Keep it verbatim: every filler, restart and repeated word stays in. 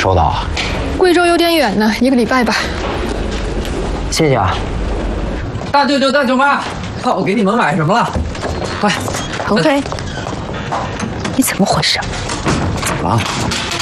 收到啊？ 贵州有点远呢，一个礼拜吧。 谢谢啊。 大舅舅、大舅妈，看我给你们买什么了，快！ 腾飞，你怎么回事？ 怎么了？